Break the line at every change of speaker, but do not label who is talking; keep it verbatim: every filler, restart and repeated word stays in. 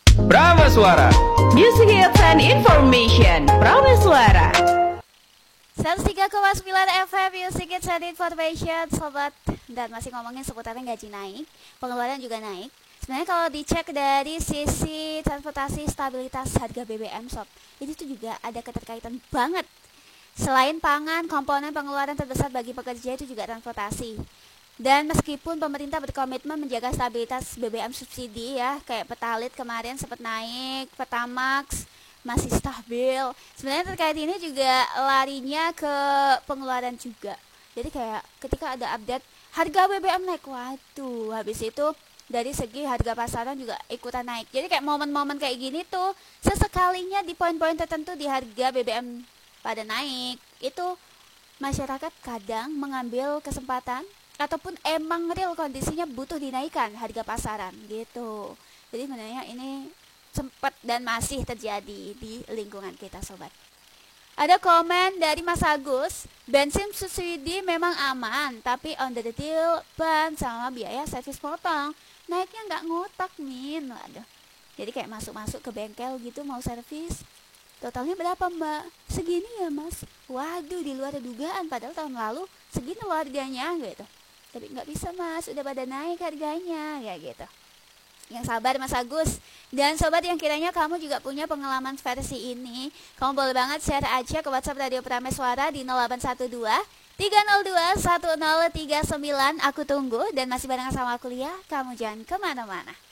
Prameswara.
Music hits and information. Prameswara.
seratus tiga koma sembilan F M Music Hits and Information, sobat. Dan masih ngomongin seputaran gaji naik, pengeluaran juga naik. Sebenarnya kalau dicek dari sisi transportasi, stabilitas harga B B M, sob, itu tuh juga ada keterkaitan banget. Selain pangan, komponen pengeluaran terbesar bagi pekerja itu juga transportasi. Dan meskipun pemerintah berkomitmen menjaga stabilitas B B M subsidi ya, kayak Pertalite kemarin sempat naik, Pertamax masih stabil. Sebenarnya terkait ini juga larinya ke pengeluaran juga. Jadi kayak ketika ada update harga B B M naik, waduh, habis itu dari segi harga pasaran juga ikutan naik. Jadi kayak momen-momen kayak gini tuh sesekalinya di poin-poin tertentu di harga B B M pada naik, itu masyarakat kadang mengambil kesempatan ataupun emang real kondisinya butuh dinaikkan harga pasaran gitu. Jadi sebenarnya ini sempat dan masih terjadi di lingkungan kita, sobat. Ada komen dari Mas Agus, bensin subsidi memang aman, tapi on the deal ban sama biaya servis potong. Naiknya nggak ngotak, Min. Waduh. Jadi kayak masuk-masuk ke bengkel gitu mau servis. Totalnya berapa, Mbak? Segini ya, Mas. Waduh, di luar dugaan, padahal tahun lalu segini loh harganya gitu. Tapi nggak bisa, Mas, udah pada naik harganya, ya gitu. Yang sabar, Mas Agus. Dan sobat yang kiranya kamu juga punya pengalaman versi ini, kamu boleh banget share aja ke WhatsApp Radio Prameswara di nol delapan satu dua tiga nol dua satu nol tiga sembilan. Aku tunggu, dan masih barengan sama aku, Lia. Kamu jangan kemana-mana.